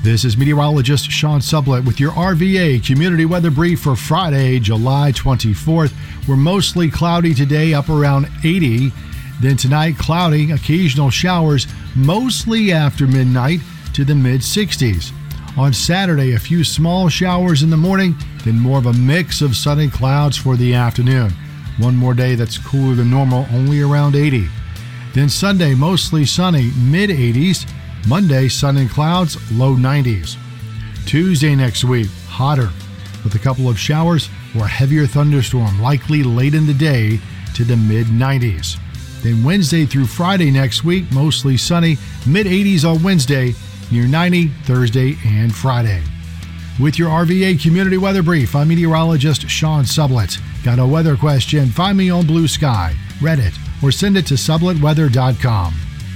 This is meteorologist Sean Sublett with your RVA Community Weather Brief for Friday, July 24th. We're mostly cloudy today, up around 80. Then tonight, cloudy, occasional showers, mostly after midnight to the mid-60s. On Saturday, a few small showers in the morning, then more of a mix of sunny clouds for the afternoon. One more day that's cooler than normal, only around 80. Then Sunday, mostly sunny, mid-80s. Monday, sun and clouds, low 90s. Tuesday next week, hotter, with a couple of showers or a heavier thunderstorm, likely late in the day to the mid-90s. Then Wednesday through Friday next week, mostly sunny, mid-80s on Wednesday, near 90 Thursday and Friday. With your RVA Community Weather Brief, I'm meteorologist Sean Sublett. Got a weather question? Find me on Blue Sky, Reddit, or send it to sublettweather.com.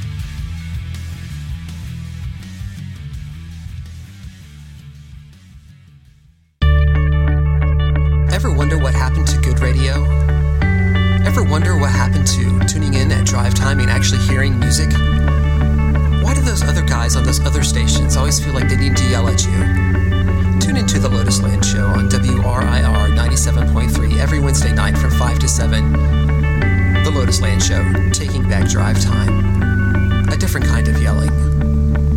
Ever wonder what happened to good radio? Ever wonder what happened to tuning in at drive time and actually hearing music? Why do those other guys on those other stations always feel like they need to yell at you? Tune into The Lotus Land Show on WRIR 97.3 every Wednesday night from 5 to 7. The Lotus Land Show, taking back drive time. A different kind of yelling.